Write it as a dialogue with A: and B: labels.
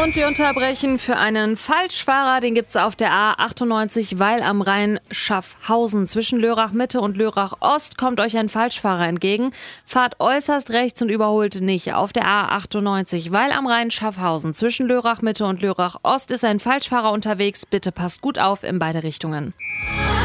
A: Und wir unterbrechen für einen Falschfahrer. Den gibt's auf der A98 Weil am Rhein Schaffhausen. Zwischen Lörrach Mitte und Lörrach Ost kommt euch ein Falschfahrer entgegen. Fahrt äußerst rechts und überholt nicht. Auf der A98 Weil am Rhein Schaffhausen. Zwischen Lörrach Mitte und Lörrach Ost ist ein Falschfahrer unterwegs. Bitte passt gut auf in beide Richtungen.